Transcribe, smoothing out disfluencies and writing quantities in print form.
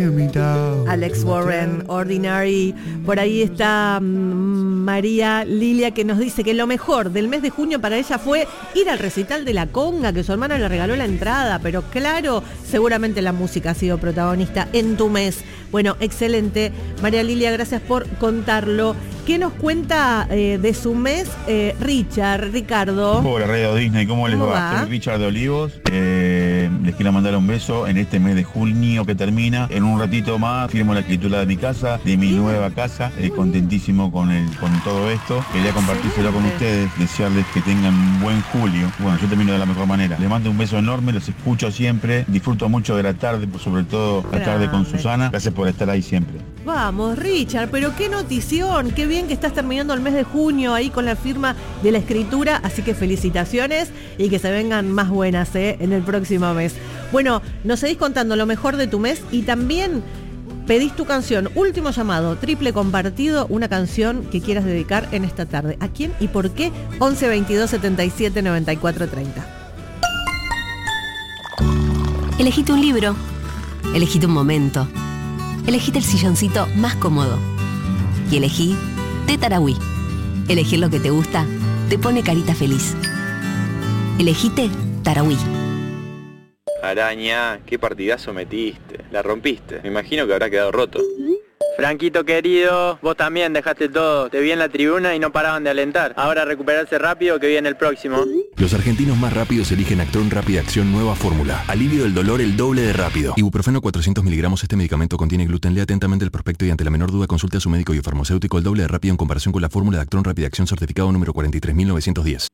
Alex Warren, Ordinary. Por ahí está María Lilia, que nos dice que lo mejor del mes de junio para ella fue ir al recital de La Conga, que su hermana le regaló la entrada, pero claro, seguramente la música ha sido protagonista en tu mes. Bueno, excelente. María Lilia, gracias por contarlo. ¿Qué nos cuenta de su mes Ricardo? Hola, Radio Disney, ¿cómo les va? Soy Richard de Olivos. Les quiero mandar un beso en este mes de junio que termina. En un ratito más firmo la escritura de mi casa, de mi nueva casa. Contentísimo con todo esto. Quería compartírselo con ustedes, desearles que tengan un buen julio. Bueno, yo termino de la mejor manera. Les mando un beso enorme, los escucho siempre. Disfruto mucho de la tarde, sobre todo la tarde con Susana. Gracias por estar ahí siempre. Vamos, Richard, pero qué notición, qué bien que estás terminando el mes de junio ahí con la firma de la escritura, así que felicitaciones y que se vengan más buenas en el próximo mes. Bueno, nos seguís contando lo mejor de tu mes y también pedís tu canción, último llamado, triple compartido, una canción que quieras dedicar en esta tarde. ¿A quién y por qué? 11 22 77 94 30. Elegite un libro, elegite un momento, elegite el silloncito más cómodo y elegí Té Tarahui. Elegir lo que te gusta te pone carita feliz. Elegite Tarahui. Araña, qué partidazo metiste. La rompiste. Me imagino que habrá quedado roto. Franquito querido, vos también dejaste todo. Te vi en la tribuna y no paraban de alentar. Ahora recuperarse rápido que viene el próximo. Los argentinos más rápidos eligen Actron Rápida Acción Nueva Fórmula. Alivio del dolor el doble de rápido. Ibuprofeno 400 miligramos. Este medicamento contiene gluten. Lea atentamente el prospecto y ante la menor duda consulte a su médico y farmacéutico. El doble de rápido en comparación con la fórmula de Actron Rápida Acción certificado número 43910.